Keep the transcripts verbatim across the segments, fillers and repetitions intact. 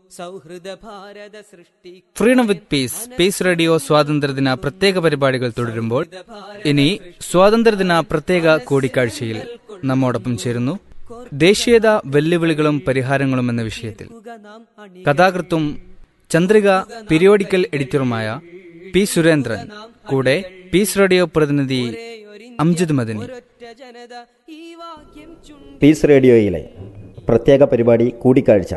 Freedom വിത്ത് piece piece radio സ്വാതന്ത്ര്യദിന പ്രത്യേക പരിപാടികൾ തുടരുമ്പോൾ ഇനി സ്വാതന്ത്ര്യദിന പ്രത്യേക കൂടിക്കാഴ്ചയിൽ നമ്മോടൊപ്പം ചേരുന്നു ദേശീയത വെല്ലുവിളികളും പരിഹാരങ്ങളും എന്ന വിഷയത്തിൽ കഥാകൃത്തും ചന്ദ്രിക പീരിയോഡിക്കൽ എഡിറ്ററുമായ പി സുരേന്ദ്രൻ, കൂടെ പീസ് റേഡിയോ പ്രതിനിധി അംജിദ് മദനി. പീസ് റേഡിയോയിലെ പ്രത്യേക പരിപാടി കൂടിക്കാഴ്ച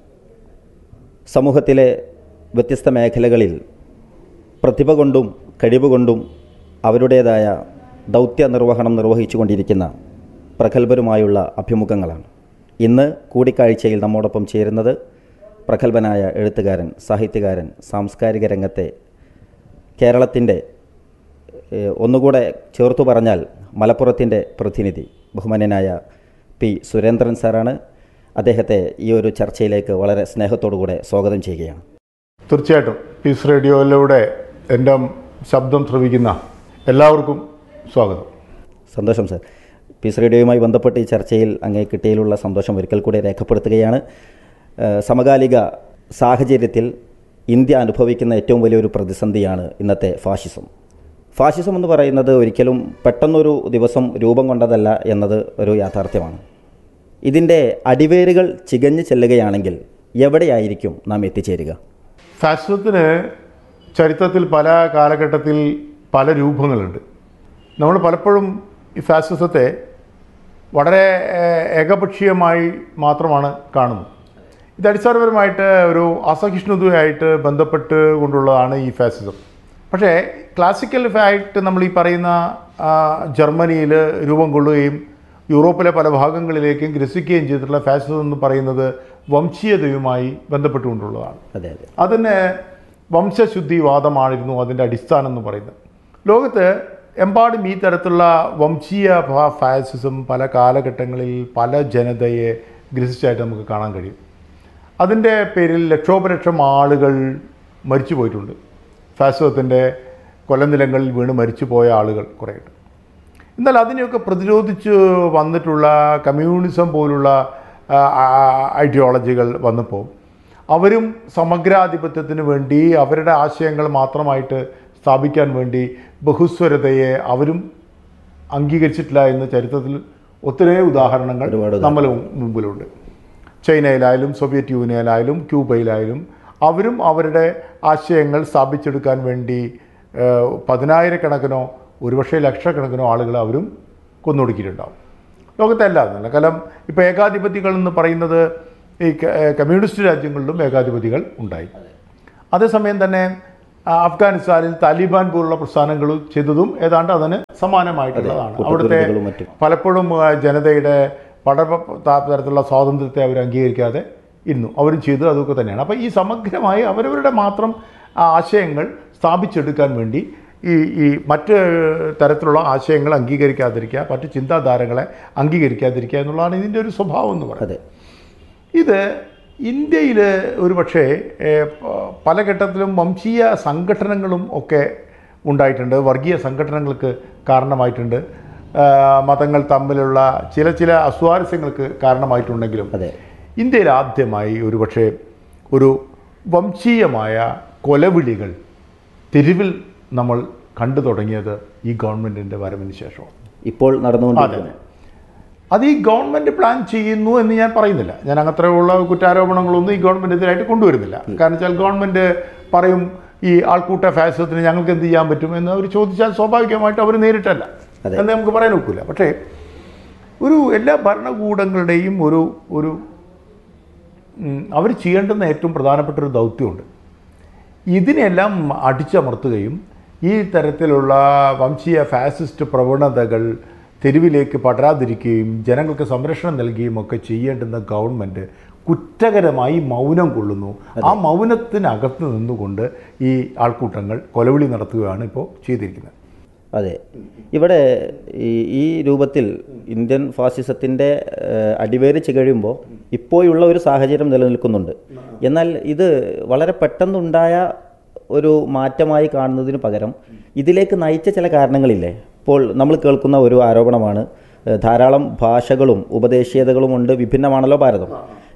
സമൂഹത്തിലെ വ്യത്യസ്ത മേഖലകളിൽ പ്രതിഭ കൊണ്ടും കഴിവ് കൊണ്ടും അവരുടേതായ ദൗത്യ നിർവഹണം നിർവഹിച്ചു കൊണ്ടിരിക്കുന്ന പ്രഗത്ഭരുമായുള്ള അഭിമുഖങ്ങളാണ്. ഇന്ന് കൂടിക്കാഴ്ചയിൽ നമ്മോടൊപ്പം ചേരുന്നത് പ്രഗത്ഭനായ എഴുത്തുകാരൻ, സാഹിത്യകാരൻ, സാംസ്കാരിക രംഗത്തെ കേരളത്തിൻ്റെ, ഒന്നുകൂടെ ചേർത്തു പറഞ്ഞാൽ മലപ്പുറത്തിൻ്റെ പ്രതിനിധി, ബഹുമാന്യനായ പി സുരേന്ദ്രൻ സാറാണ്. അദ്ദേഹത്തെ ഈ ഒരു ചർച്ചയിലേക്ക് വളരെ സ്നേഹത്തോടുകൂടെ സ്വാഗതം ചെയ്യുകയാണ്. തീർച്ചയായിട്ടും പീസ് റേഡിയോയിലൂടെ എൻ്റെ ശബ്ദം ശ്രവിക്കുന്ന എല്ലാവർക്കും സ്വാഗതം. സന്തോഷം സാർ. പീസ് റേഡിയോയുമായി ബന്ധപ്പെട്ട് ഈ ചർച്ചയിൽ അങ്ങേ കിട്ടിയതിലുള്ള സന്തോഷം ഒരിക്കൽ കൂടി രേഖപ്പെടുത്തുകയാണ്. സമകാലിക സാഹചര്യത്തിൽ ഇന്ത്യ അനുഭവിക്കുന്ന ഏറ്റവും വലിയൊരു പ്രതിസന്ധിയാണ് ഇന്നത്തെ ഫാഷിസം. ഫാഷിസം എന്ന് പറയുന്നത് ഒരിക്കലും പെട്ടെന്നൊരു ദിവസം രൂപം കൊണ്ടതല്ല എന്നത് ഒരു യാഥാർത്ഥ്യമാണ്. ഇതിൻ്റെ അടിവേരുകൾ ചികഞ്ഞു ചെല്ലുകയാണെങ്കിൽ എവിടെയായിരിക്കും നാം എത്തിച്ചേരുക? ഫാഷിസത്തിന് ചരിത്രത്തിൽ പല കാലഘട്ടത്തിൽ പല രൂപങ്ങളുണ്ട്. നമ്മൾ പലപ്പോഴും ഈ ഫാഷിസത്തെ വളരെ ഏകപക്ഷീയമായി മാത്രമാണ് കാണുന്നത്. ഇത് അടിസ്ഥാനപരമായിട്ട് ഒരു അസഹിഷ്ണുതയായിട്ട് ബന്ധപ്പെട്ട് കൊണ്ടുള്ളതാണ് ഈ ഫാസിസം. പക്ഷേ ക്ലാസിക്കൽ ഫാക്ട് നമ്മൾ ഈ പറയുന്ന ജർമ്മനിയിൽ രൂപം കൊള്ളുകയും യൂറോപ്പിലെ പല ഭാഗങ്ങളിലേക്കും ഗ്രസിക്കുകയും ചെയ്തിട്ടുള്ള ഫാസിസം എന്ന് പറയുന്നത് വംശീയതയുമായി ബന്ധപ്പെട്ടുകൊണ്ടുള്ളതാണ്. അതെ അതെ അതിന് വംശശുദ്ധിവാദമായിരുന്നു അതിൻ്റെ അടിസ്ഥാനം എന്ന് പറയുന്നത്. ലോകത്ത് എമ്പാടും ഈ തരത്തിലുള്ള വംശീയ ഫാസിസം പല കാലഘട്ടങ്ങളിൽ പല ജനതയെ ഗ്രസിച്ചായിട്ട് നമുക്ക് കാണാൻ കഴിയും. അതിൻ്റെ പേരിൽ ലക്ഷോപലക്ഷം ആളുകൾ മരിച്ചു പോയിട്ടുണ്ട്. ഫാസിസത്തിൻ്റെ കൊലനിലങ്ങളിൽ വീണ് മരിച്ചു പോയ ആളുകൾ കുറേയുണ്ട്. എന്നാൽ അതിനെയൊക്കെ പ്രതിരോധിച്ച് വന്നിട്ടുള്ള കമ്മ്യൂണിസം പോലുള്ള ഐഡിയോളജികൾ വന്നപ്പോൾ അവരും സമഗ്രാധിപത്യത്തിന് വേണ്ടി അവരുടെ ആശയങ്ങൾ മാത്രമായിട്ട് സ്ഥാപിക്കാൻ വേണ്ടി ബഹുസ്വരതയെ അവരും അംഗീകരിച്ചിട്ടില്ല എന്ന് ചരിത്രത്തിൽ ഒത്തിരി ഉദാഹരണങ്ങൾ നമ്മൾ മുമ്പിലുണ്ട്. ചൈനയിലായാലും സോവിയറ്റ് യൂണിയനിലായാലും ക്യൂബയിലായാലും അവരും അവരുടെ ആശയങ്ങൾ സ്ഥാപിച്ചെടുക്കാൻ വേണ്ടി പതിനായിരക്കണക്കിനോ ഒരുപക്ഷെ ലക്ഷക്കണക്കിനോ ആളുകൾ അവരും കൊന്നൊടുക്കിയിട്ടുണ്ടാവും. ലോകത്തെ അല്ലാതെ കാരണം ഇപ്പോൾ ഏകാധിപതികൾ എന്ന് പറയുന്നത് ഈ കമ്മ്യൂണിസ്റ്റ് രാജ്യങ്ങളിലും ഏകാധിപതികൾ ഉണ്ടായി. അതേസമയം തന്നെ അഫ്ഗാനിസ്ഥാനിൽ താലിബാൻ പോലുള്ള പ്രസ്ഥാനങ്ങൾ ചെയ്തതും ഏതാണ്ട് അതിന് സമാനമായിട്ടുള്ളതാണ്. അവിടുത്തെ പലപ്പോഴും ജനതയുടെ പഠന തരത്തിലുള്ള സ്വാതന്ത്ര്യത്തെ അവർ അംഗീകരിക്കാതെ ഇരുന്നു. അവരും ചെയ്തത് അതൊക്കെ തന്നെയാണ്. അപ്പോൾ ഈ സമഗ്രമായി അവരവരുടെ മാത്രം ആശയങ്ങൾ സ്ഥാപിച്ചെടുക്കാൻ വേണ്ടി ഈ ഈ മറ്റ് തരത്തിലുള്ള ആശയങ്ങൾ അംഗീകരിക്കാതിരിക്കുക, മറ്റ് ചിന്താധാരകളെ അംഗീകരിക്കാതിരിക്കുക എന്നുള്ളതാണ് ഇതിൻ്റെ ഒരു സ്വഭാവം എന്ന് പറയുന്നത്. ഇത് ഇന്ത്യയിൽ ഒരു പക്ഷേ പല ഘട്ടത്തിലും വംശീയ സംഘടനകളും ഒക്കെ ഉണ്ടായിട്ടുണ്ട്, വർഗീയ സംഘടനകൾക്ക് കാരണമായിട്ടുണ്ട്, മതങ്ങൾ തമ്മിലുള്ള ചില ചില അസ്വാരസ്യങ്ങൾക്ക് കാരണമായിട്ടുണ്ടെങ്കിലും ഇന്ത്യയിൽ ആദ്യമായി ഒരു പക്ഷേ ഒരു വംശീയമായ കൊലവിളികൾ തെരുവിൽ നമ്മൾ കണ്ടു തുടങ്ങിയത് ഈ ഗവൺമെൻറ്റിൻ്റെ വരവിന് ശേഷമാണ്. ഇപ്പോൾ നടന്നുകൊണ്ടിരിക്കുന്നത് അത് ഈ ഗവൺമെൻറ് പ്ലാൻ ചെയ്യുന്നു എന്ന് ഞാൻ പറയുന്നില്ല. ഞാൻ അങ്ങനത്തെയുള്ള കുറ്റാരോപണങ്ങളൊന്നും ഈ ഗവൺമെൻറ്റിനെതിരായിട്ട് കൊണ്ടുവരുന്നില്ല. കാരണം വെച്ചാൽ ഗവൺമെൻറ് പറയും ഈ ആൾക്കൂട്ട ഫാസിസത്തിന് ഞങ്ങൾക്ക് എന്ത് ചെയ്യാൻ പറ്റും എന്ന് അവർ ചോദിച്ചാൽ സ്വാഭാവികമായിട്ട് അവർ നേരിട്ടല്ല എന്ന് നമുക്ക് പറയാൻ ഒക്കില്ല. പക്ഷേ ഒരു എല്ലാ ഭരണകൂടങ്ങളുടെയും ഒരു ഒരു അവർ ചെയ്യേണ്ടുന്ന ഏറ്റവും പ്രധാനപ്പെട്ട ഒരു ദൗത്യമുണ്ട്. ഇതിനെല്ലാം അടിച്ചമർത്തുകയും ഈ തരത്തിലുള്ള വംശീയ ഫാസിസ്റ്റ് പ്രവണതകൾ തെരുവിലേക്ക് പടരാതിരിക്കുകയും ജനങ്ങൾക്ക് സംരക്ഷണം നൽകുകയും ഒക്കെ ചെയ്യേണ്ടുന്ന ഗവൺമെൻറ് കുറ്റകരമായി മൗനം കൊള്ളുന്നു. ആ മൗനത്തിനകത്ത് നിന്നുകൊണ്ട് ഈ ആൾക്കൂട്ടങ്ങൾ കൊലവിളി നടത്തുകയാണ് ഇപ്പോൾ ചെയ്തിരിക്കുന്നത്. അതെ, ഇവിടെ ഈ ഈ രൂപത്തിൽ ഇന്ത്യൻ ഫാസിസത്തിൻ്റെ അടിവേര് ചികഴുമ്പോൾ ഇപ്പോഴുള്ള ഒരു സാഹചര്യം നിലനിൽക്കുന്നുണ്ട്. എന്നാൽ ഇത് വളരെ പെട്ടെന്നുണ്ടായ ഒരു മാറ്റമായി കാണുന്നതിന് പകരം ഇതിലേക്ക് നയിച്ച ചില കാരണങ്ങളില്ലേ? ഇപ്പോൾ നമ്മൾ കേൾക്കുന്ന ഒരു ആരോപണമാണ് ധാരാളം ഭാഷകളും ഉപദേശീയതകളുമുണ്ട്, വിഭിന്നമാണല്ലോ ഭാരതം.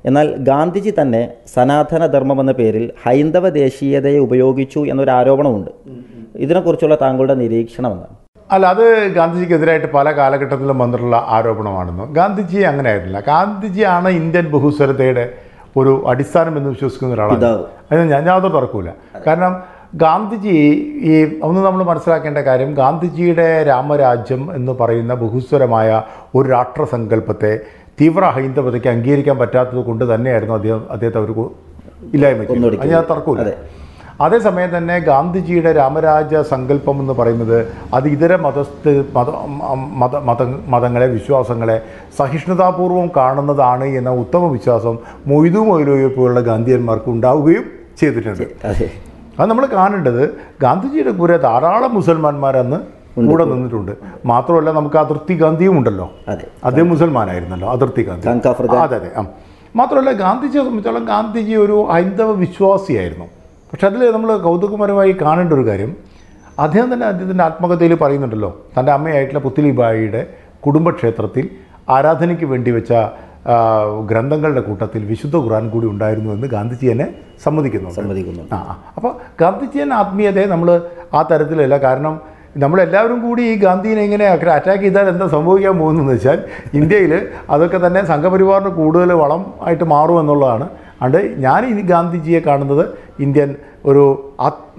എന്നാൽ ഗാന്ധിജി തന്നെ സനാതനധർമ്മം എന്ന പേരിൽ ഹൈന്ദവ ദേശീയതയെ ഉപയോഗിച്ചു എന്നൊരു ആരോപണമുണ്ട്. ഇതിനെക്കുറിച്ചുള്ള താങ്കളുടെ നിരീക്ഷണം എന്താണ്? അല്ല, അത് ഗാന്ധിജിക്കെതിരായിട്ട് പല കാലഘട്ടത്തിലും വന്നിട്ടുള്ള ആരോപണമാണെന്ന്. ഗാന്ധിജി അങ്ങനെ ആയിരുന്നില്ല. ഗാന്ധിജിയാണ് ഇന്ത്യൻ ബഹുസ്വരതയുടെ ഒരു അടിസ്ഥാനം എന്ന് വിശ്വസിക്കുന്ന ഒരാളാണ്. അതിന് ഞാൻ യാതൊരു തർക്കമില്ല. കാരണം ഗാന്ധിജി ഈ ഒന്ന് നമ്മൾ മനസ്സിലാക്കേണ്ട കാര്യം, ഗാന്ധിജിയുടെ രാമരാജ്യം എന്ന് പറയുന്ന ബഹുസ്വരമായ ഒരു രാഷ്ട്രസങ്കല്പത്തെ തീവ്ര ഹൈന്ദവതയ്ക്ക് അംഗീകരിക്കാൻ പറ്റാത്തത് കൊണ്ട് തന്നെയായിരുന്നു അദ്ദേഹം അദ്ദേഹത്തെ അവർ ഇല്ലായ്മ ചെയ്തത്. അത് ഞാൻ തർക്കമില്ല. അതേസമയം തന്നെ ഗാന്ധിജിയുടെ രാമരാജ്യ സങ്കല്പം എന്ന് പറയുന്നത് അത് ഇതര മതസ്ഥ മത മത മത മതങ്ങളെ വിശ്വാസങ്ങളെ സഹിഷ്ണുതാപൂർവം കാണുന്നതാണ് എന്ന ഉത്തമ വിശ്വാസം മൊയ്തു മൊയ്ലോയെ പോലുള്ള ഗാന്ധിയന്മാർക്ക് ഉണ്ടാവുകയും ചെയ്തിട്ടുണ്ട്. അത് നമ്മൾ കാണേണ്ടത്, ഗാന്ധിജിയുടെ കൂടെ ധാരാളം മുസൽമാന്മാരന്ന് കൂടെ നിന്നിട്ടുണ്ട്. മാത്രമല്ല, നമുക്ക് അതിർത്തി ഗാന്ധിയും ഉണ്ടല്ലോ, അദ്ദേഹം മുസൽമാനായിരുന്നല്ലോ, അതിർത്തി ഗാന്ധി. അതെ അതെ ആ മാത്രമല്ല, ഗാന്ധിജിയെ സംബന്ധിച്ചോളം ഗാന്ധിജി ഒരു ഹൈന്ദവ വിശ്വാസിയായിരുന്നു. പക്ഷെ അതിൽ നമ്മൾ കൗതുകപരമായി കാണേണ്ട ഒരു കാര്യം, അദ്ദേഹം തന്നെ അദ്ദേഹത്തിൻ്റെ ആത്മകഥയിൽ പറയുന്നുണ്ടല്ലോ, തൻ്റെ അമ്മയായിട്ടുള്ള പുത്ലിബായിയുടെ കുടുംബക്ഷേത്രത്തിൽ ആരാധനയ്ക്ക് വേണ്ടി വെച്ച ഗ്രന്ഥങ്ങളുടെ കൂട്ടത്തിൽ വിശുദ്ധ ഖുർആൻ കൂടി ഉണ്ടായിരുന്നു എന്ന് ഗാന്ധിജി തന്നെ സമ്മതിക്കുന്നു സമ്മതിക്കുന്നു ആ അപ്പോൾ ഗാന്ധിജിയൻ ആത്മീയതയെ നമ്മൾ ആ തരത്തിലല്ല. കാരണം നമ്മളെല്ലാവരും കൂടി ഈ ഗാന്ധിനെ ഇങ്ങനെ അറ്റാക്ക് ചെയ്താൽ എന്താ സംഭവിക്കാൻ പോകുന്നതെന്ന് വെച്ചാൽ, ഇന്ത്യയിൽ അതൊക്കെ തന്നെ സംഘപരിവാറിന് കൂടുതൽ വളം ആയിട്ട് മാറുമെന്നുള്ളതാണ്. അതുകൊണ്ട് ഞാൻ ഈ ഗാന്ധിജിയെ കാണുന്നത് ഇന്ത്യൻ ഒരു ആത്മ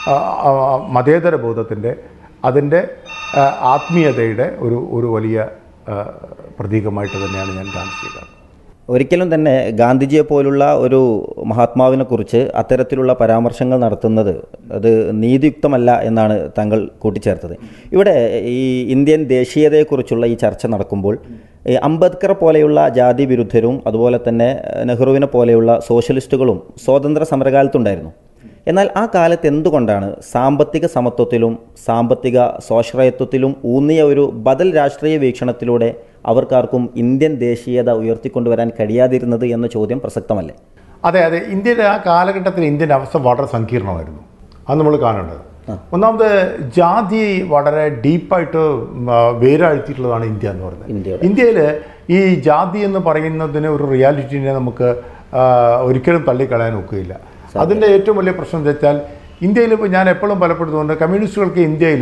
മതേതര ബോധത്തിൻ്റെ അതിൻ്റെ ആത്മീയതയുടെ ഒരു ഒരു വലിയ പ്രതീകമായിട്ട് തന്നെയാണ് ഞാൻ ഗാന്ധിജിയെ കാണുന്നത്. ഒരിക്കലും തന്നെ ഗാന്ധിജിയെ പോലുള്ള ഒരു മഹാത്മാവിനെ കുറിച്ച് അത്തരത്തിലുള്ള പരാമർശങ്ങൾ നടത്തുന്നത് അത് നീതിയുക്തമല്ല എന്നാണ് താങ്കൾ കൂട്ടിച്ചേർത്തത്. ഇവിടെ ഈ ഇന്ത്യൻ ദേശീയതയെക്കുറിച്ചുള്ള ഈ ചർച്ച നടക്കുമ്പോൾ അംബേദ്കർ പോലെയുള്ള ജാതി വിരുദ്ധരും അതുപോലെ തന്നെ നെഹ്റുവിനെ പോലെയുള്ള സോഷ്യലിസ്റ്റുകളും സ്വാതന്ത്ര്യ സമരകാലത്തുണ്ടായിരുന്നു. എന്നാൽ ആ കാലത്ത് എന്തുകൊണ്ടാണ് സാമ്പത്തിക സമത്വത്തിലും സാമ്പത്തിക സ്വാശ്രയത്വത്തിലും ഊന്നിയ ഒരു ബദൽ രാഷ്ട്രീയ വീക്ഷണത്തിലൂടെ അവർക്കാർക്കും ഇന്ത്യൻ ദേശീയത ഉയർത്തിക്കൊണ്ടുവരാൻ കഴിയാതിരുന്നത് എന്ന ചോദ്യം പ്രസക്തമല്ലേ? അതെ അതെ ഇന്ത്യയുടെ ആ കാലഘട്ടത്തിൽ ഇന്ത്യൻ അവസ്ഥ വളരെ സങ്കീർണമായിരുന്നു. അത് നമ്മൾ കാണേണ്ടത്. ഒന്നാമത് ജാതി വളരെ ഡീപ്പായിട്ട് വേരാഴ്ത്തിയിട്ടുള്ളതാണ് ഇന്ത്യ എന്ന് പറയുന്നത്. ഇന്ത്യയിൽ ഈ ജാതി എന്ന് പറയുന്നതിന് ഒരു റിയാലിറ്റിനെ നമുക്ക് ഒരിക്കലും തള്ളിക്കളയാൻ ഒക്കുകയില്ല. അതിൻ്റെ ഏറ്റവും വലിയ പ്രശ്നം എന്താ വെച്ചാൽ, ഇന്ത്യയിൽ ഇപ്പോൾ ഞാൻ എപ്പോഴും പലപ്പെടുത്തുന്നുണ്ട്, കമ്മ്യൂണിസ്റ്റുകൾക്ക് ഇന്ത്യയിൽ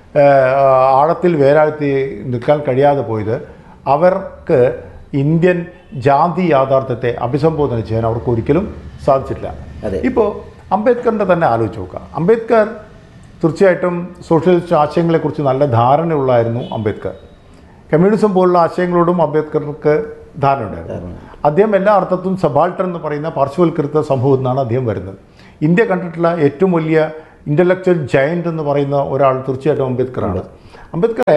ആഴത്തിൽ വേരാഴ്ത്തി നിൽക്കാൻ കഴിയാതെ പോയത് അവർക്ക് ഇന്ത്യൻ ജാതി യാഥാർത്ഥ്യത്തെ അഭിസംബോധന ചെയ്യാൻ അവർക്ക് ഒരിക്കലും സാധിച്ചിട്ടില്ല. ഇപ്പോൾ അംബേദ്കറിൻ്റെ തന്നെ ആലോചിച്ച് നോക്കുക. അംബേദ്കർ തീർച്ചയായിട്ടും സോഷ്യലിസ്റ്റ് ആശയങ്ങളെക്കുറിച്ച് നല്ല ധാരണയുള്ളായിരുന്നു അംബേദ്കർ. കമ്മ്യൂണിസം പോലുള്ള ആശയങ്ങളോടും അംബേദ്കർക്ക് ധാരണ ഉണ്ടായിരുന്നു. അദ്ദേഹം എല്ലാ അർത്ഥത്തിലും സബാൾട്ടർ എന്ന് പറയുന്ന പാർശ്വവൽക്കൃത സമൂഹത്തിൽ നിന്നാണ് അദ്ദേഹം വരുന്നത്. ഇന്ത്യ കണ്ടിട്ടുള്ള ഏറ്റവും വലിയ ഇൻ്റലക്ച്വൽ ജയൻ്റ് എന്ന് പറയുന്ന ഒരാൾ തീർച്ചയായിട്ടും അംബേദ്കറാണ്. അംബേദ്കറെ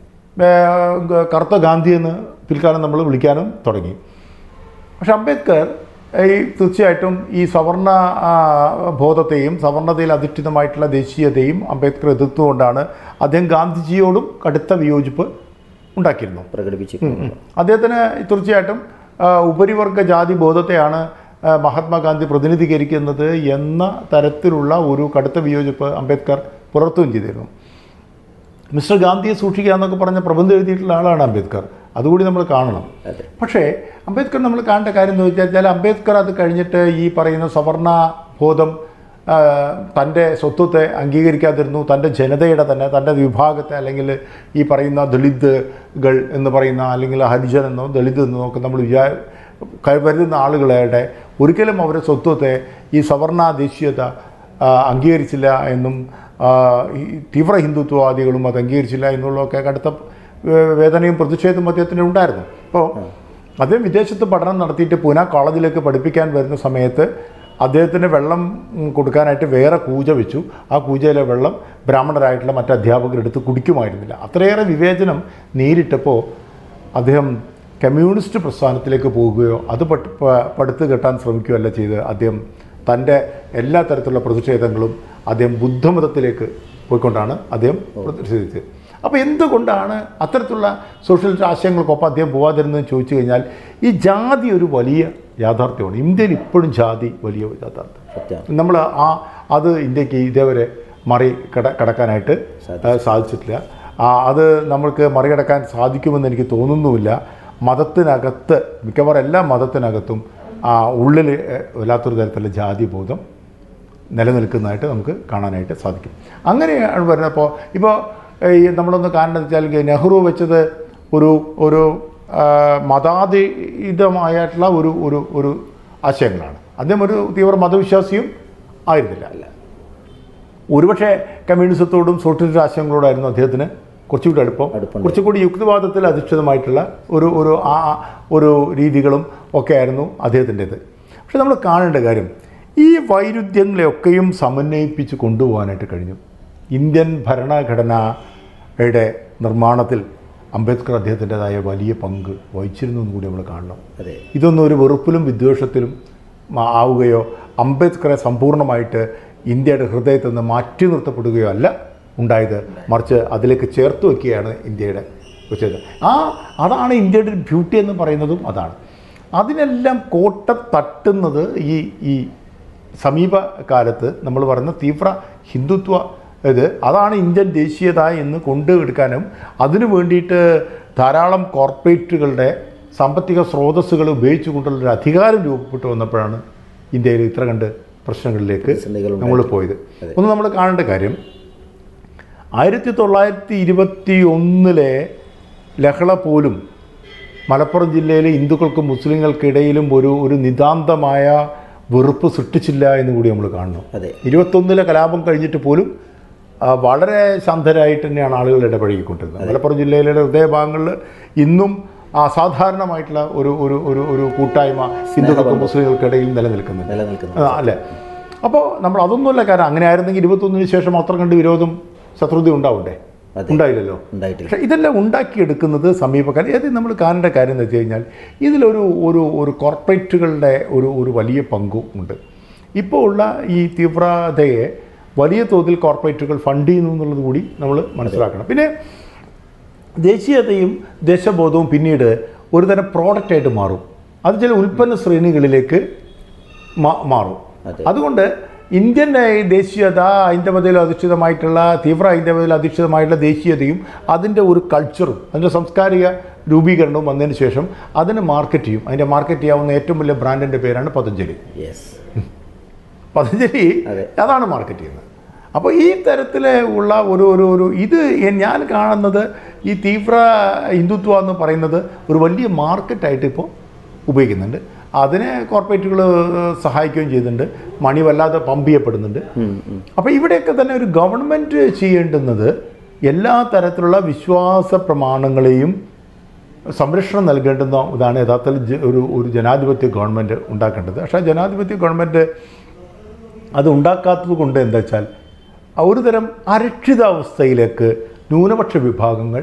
കറുത്ത ഗാന്ധി എന്ന് പിൽക്കാലം നമ്മൾ വിളിക്കാനും തുടങ്ങി. പക്ഷെ അംബേദ്കർ ഈ തീർച്ചയായിട്ടും ഈ സവർണ ബോധത്തെയും സവർണതയിൽ അധിഷ്ഠിതമായിട്ടുള്ള ദേശീയതയും അംബേദ്കർ എതിർത്തുകൊണ്ടാണ് അദ്ദേഹം ഗാന്ധിജിയോടും കടുത്ത വിയോജിപ്പ് ഉണ്ടാക്കിയിരുന്നു, പ്രകടിപ്പിച്ചിരുന്നു. അദ്ദേഹത്തിന് തീർച്ചയായിട്ടും ഉപരിവർഗ ജാതി ബോധത്തെയാണ് മഹാത്മാഗാന്ധി പ്രതിനിധീകരിക്കുന്നത് എന്ന തരത്തിലുള്ള ഒരു കടുത്ത വിയോജിപ്പ് അംബേദ്കർ പുലർത്തുകയും ചെയ്തിരുന്നു. മിസ്റ്റർ ഗാന്ധിയെ സൂക്ഷിക്കുക എന്നൊക്കെ പറഞ്ഞ പ്രബന്ധം എഴുതിയിട്ടുള്ള ആളാണ് അംബേദ്കർ. അതുകൂടി നമ്മൾ കാണണം. പക്ഷേ അംബേദ്കർ നമ്മൾ കാണേണ്ട കാര്യം എന്ന് വെച്ചാൽ, അംബേദ്കർ അത് കഴിഞ്ഞിട്ട് ഈ പറയുന്ന സവർണ ബോധം തൻ്റെ സ്വത്വത്തെ അംഗീകരിക്കാതിരുന്നു. തൻ്റെ ജനതയുടെ തന്നെ തൻ്റെ വിഭാഗത്തെ, അല്ലെങ്കിൽ ഈ പറയുന്ന ദളിതുകൾ എന്ന് പറയുന്ന, അല്ലെങ്കിൽ ഹരിജൻ എന്നോ ദളിത് എന്നോ ഒക്കെ നമ്മൾ വിചാ വരുന്ന ആളുകളുടെ ഒരിക്കലും അവരുടെ സ്വത്വത്തെ ഈ സവർണ ദേശീയത അംഗീകരിച്ചില്ല എന്നും ഈ തീവ്ര ഹിന്ദുത്വവാദികളും അത് അംഗീകരിച്ചില്ല എന്നുള്ളതൊക്കെ കടുത്ത വേദനയും പ്രതിഷേധവും അദ്ദേഹത്തിന് ഉണ്ടായിരുന്നു. അപ്പോൾ അദ്ദേഹം വിദേശത്ത് പഠനം നടത്തിയിട്ട് പൂന കോളേജിലേക്ക് പഠിപ്പിക്കാൻ വരുന്ന സമയത്ത് അദ്ദേഹത്തിന് വെള്ളം കൊടുക്കാനായിട്ട് വേറെ കൂജ വെച്ചു. ആ കൂജയിലെ വെള്ളം ബ്രാഹ്മണരായിട്ടുള്ള മറ്റ് അധ്യാപകരെടുത്ത് കുടിക്കുമായിരുന്നില്ല. അത്രയേറെ വിവേചനം നേരിട്ടപ്പോൾ അദ്ദേഹം കമ്മ്യൂണിസ്റ്റ് പ്രസ്ഥാനത്തിലേക്ക് പോകുകയോ അത് പടുത്തു കെട്ടാൻ ശ്രമിക്കുകയല്ല ചെയ്ത് അദ്ദേഹം തൻ്റെ എല്ലാ തരത്തിലുള്ള പ്രതിഷേധങ്ങളും അദ്ദേഹം ബുദ്ധമതത്തിലേക്ക് പോയിക്കൊണ്ടാണ് അദ്ദേഹം പ്രതിഷേധിച്ചത്. അപ്പോൾ എന്തുകൊണ്ടാണ് അത്തരത്തിലുള്ള സോഷ്യലിസ്റ്റ് ആശയങ്ങൾക്കൊപ്പം അദ്ദേഹം പോകാതിരുന്നതെന്ന് ചോദിച്ചു കഴിഞ്ഞാൽ, ഈ ജാതി ഒരു വലിയ യാഥാർത്ഥ്യമാണ്. ഇന്ത്യയിൽ ഇപ്പോഴും ജാതി വലിയ യാഥാർത്ഥ്യം. നമ്മൾ ആ അത് ഇന്ത്യക്ക് ഇതേവരെ മറി കട കടക്കാനായിട്ട് സാധിച്ചിട്ടില്ല. അത് നമ്മൾക്ക് മറികടക്കാൻ സാധിക്കുമെന്ന് എനിക്ക് തോന്നുന്നുമില്ല. മതത്തിനകത്ത് മിക്കവാറും എല്ലാ മതത്തിനകത്തും ആ ഉള്ളിൽ വല്ലാത്തൊരു തരത്തിലുള്ള ജാതിബോധം നിലനിൽക്കുന്നതായിട്ട് നമുക്ക് കാണാനായിട്ട് സാധിക്കും. അങ്ങനെയാണ് വരുന്നപ്പോൾ ഇപ്പോൾ ഈ നമ്മളൊന്ന് കാണുന്നത് വെച്ചാൽ നെഹ്റു വെച്ചത് ഒരു ഒരു മതാതീതമായിട്ടുള്ള ഒരു ഒരു ഒരു ആശയങ്ങളാണ്. അദ്ദേഹം ഒരു തീവ്ര മതവിശ്വാസിയും ആയിരുന്നില്ല. അല്ല, ഒരുപക്ഷെ കമ്മ്യൂണിസത്തോടും സോഷ്യലിസ്റ്റ് ആശയങ്ങളോടായിരുന്നു അദ്ദേഹത്തിന് കുറച്ചുകൂടി അടുപ്പം, കുറച്ചുകൂടി യുക്തിവാദത്തിൽ അധിഷ്ഠിതമായിട്ടുള്ള ഒരു ഒരു ആ ഒരു രീതികളും ഒക്കെ ആയിരുന്നു അദ്ദേഹത്തിൻ്റേത്. പക്ഷെ നമ്മൾ കാണേണ്ട കാര്യം ഈ വൈരുദ്ധ്യങ്ങളെയൊക്കെയും സമന്വയിപ്പിച്ച് കൊണ്ടുപോകാനായിട്ട് കഴിഞ്ഞു. ഇന്ത്യൻ ഭരണഘടനയുടെ നിർമ്മാണത്തിൽ അംബേദ്കർ അദ്ദേഹത്തിൻ്റെതായ വലിയ പങ്ക് വഹിച്ചിരുന്നു എന്ന് കൂടി നമ്മൾ കാണണം. അതെ, ഇതൊന്നും ഒരു വെറുപ്പിലും വിദ്വേഷത്തിലും ആവുകയോ അംബേദ്കറെ സമ്പൂർണ്ണമായിട്ട് ഇന്ത്യയുടെ ഹൃദയത്തിൽ നിന്ന് മാറ്റി നിർത്തപ്പെടുകയോ അല്ല ഉണ്ടായത്, മറിച്ച് അതിലേക്ക് ചേർത്ത് വയ്ക്കുകയാണ് ഇന്ത്യയുടെ വെച്ചത്. ആ അതാണ് ഇന്ത്യയുടെ ഒരു ബ്യൂട്ടി എന്ന് പറയുന്നതും അതാണ്. അതിനെല്ലാം കോട്ട തട്ടുന്നത് ഈ ഈ സമീപകാലത്ത് നമ്മൾ പറയുന്ന തീവ്ര ഹിന്ദുത്വ ഇത് അതാണ് ഇന്ത്യൻ ദേശീയത എന്ന് കൊണ്ടെടുക്കാനും അതിനു വേണ്ടിയിട്ട് ധാരാളം കോർപ്പറേറ്റുകളുടെ സാമ്പത്തിക സ്രോതസ്സുകൾ ഉപയോഗിച്ചുകൊണ്ടുള്ളൊരു അധികാരം രൂപപ്പെട്ടു വന്നപ്പോഴാണ് ഇന്ത്യയിൽ ഇത്ര കണ്ട് പ്രശ്നങ്ങളിലേക്ക് നമ്മൾ പോയത്. ഒന്ന് നമ്മൾ കാണേണ്ട കാര്യം, ആയിരത്തി തൊള്ളായിരത്തി ഇരുപത്തി ഒന്നിലെ ലഹള പോലും മലപ്പുറം ജില്ലയിലെ ഹിന്ദുക്കൾക്കും മുസ്ലിങ്ങൾക്കിടയിലും ഒരു ഒരു നിതാന്തമായ വെറുപ്പ് സൃഷ്ടിച്ചില്ല എന്ന് കൂടി നമ്മൾ കാണണം. അതെ, ഇരുപത്തൊന്നിലെ കലാപം കഴിഞ്ഞിട്ട് പോലും വളരെ ശാന്തരായിട്ട് തന്നെയാണ് ആളുകൾ ഇടപഴകിക്കൊണ്ടിരുന്നത്. മലപ്പുറം ജില്ലയിലെ ഹൃദയഭാഗങ്ങളിൽ ഇന്നും അസാധാരണമായിട്ടുള്ള ഒരു ഒരു ഒരു ഒരു കൂട്ടായ്മ ഹിന്ദുക്കൾക്കും മുസ്ലിങ്ങൾക്കിടയിൽ നിലനിൽക്കുന്നുണ്ട് അല്ലേ. അപ്പോൾ നമ്മൾ അതൊന്നുമല്ല, കാരണം അങ്ങനെ ആയിരുന്നെങ്കിൽ ഇരുപത്തൊന്നിന് ശേഷം അത്ര കണ്ട് വിരോധം ശത്രുത ഉണ്ടാവണ്ടേ? ഉണ്ടായില്ലല്ലോ. പക്ഷേ ഇതെല്ലാം ഉണ്ടാക്കിയെടുക്കുന്നത് സമീപകാലം. ഇത് നമ്മൾ കാണേണ്ട കാര്യം എന്ന് വെച്ച് കഴിഞ്ഞാൽ ഇതിലൊരു ഒരു ഒരു കോർപ്പറേറ്റുകളുടെ ഒരു ഒരു വലിയ പങ്കും ഉണ്ട്. ഇപ്പോൾ ഉള്ള ഈ തീവ്രതയെ വലിയ തോതിൽ കോർപ്പറേറ്റുകൾ ഫണ്ട് ചെയ്യുന്നു എന്നുള്ളത് കൂടി നമ്മൾ മനസ്സിലാക്കണം. പിന്നെ ദേശീയതയും ദേശബോധവും പിന്നീട് ഒരു തരം പ്രോഡക്റ്റായിട്ട് മാറും. അത് ചില ഉൽപ്പന്ന ശ്രേണികളിലേക്ക് മാറും. അതുകൊണ്ട് ഇന്ത്യൻ ദേശീയത ഹൈന്ദവതയിൽ അധിഷ്ഠിതമായിട്ടുള്ള തീവ്ര ഹൈന്ദവതയിൽ അധിഷ്ഠിതമായിട്ടുള്ള ദേശീയതയും അതിൻ്റെ ഒരു കൾച്ചറും അതിൻ്റെ സാംസ്കാരിക രൂപീകരണവും വന്നതിന് ശേഷം അതിനെ മാർക്കറ്റ് ചെയ്യും. അതിൻ്റെ മാർക്കറ്റ് ചെയ്യാവുന്ന ഏറ്റവും വലിയ ബ്രാൻഡിൻ്റെ പേരാണ് പതഞ്ജലി. പതഞ്ജലി അതാണ് മാർക്കറ്റ് ചെയ്യുന്നത്. അപ്പോൾ ഈ തരത്തിൽ ഉള്ള ഒരു ഒരു ഒരു ഇത് ഞാൻ കാണുന്നത് ഈ തീവ്ര ഹിന്ദുത്വ എന്ന് പറയുന്നത് ഒരു വലിയ മാർക്കറ്റായിട്ട് ഇപ്പോൾ ഉപയോഗിക്കുന്നുണ്ട്. അതിനെ കോർപ്പറേറ്റുകൾ സഹായിക്കുകയും ചെയ്യുന്നുണ്ട്, മണി വല്ലാതെ പമ്പ് ചെയ്യപ്പെടുന്നുണ്ട്. അപ്പോൾ ഇവിടെയൊക്കെ തന്നെ ഒരു ഗവൺമെൻറ് ചെയ്യേണ്ടുന്നത് എല്ലാ തരത്തിലുള്ള വിശ്വാസ പ്രമാണങ്ങളെയും സംരക്ഷണം നൽകേണ്ടുന്ന ഇതാണ് യഥാർത്ഥത്തിൽ ഒരു ഒരു ജനാധിപത്യ ഗവൺമെൻറ് ഉണ്ടാക്കേണ്ടത്. പക്ഷേ ജനാധിപത്യ ഗവൺമെൻറ് അത് ഉണ്ടാക്കാത്തത് കൊണ്ട് എന്താ വെച്ചാൽ ഒരു തരം അരക്ഷിതാവസ്ഥയിലേക്ക് ന്യൂനപക്ഷ വിഭാഗങ്ങൾ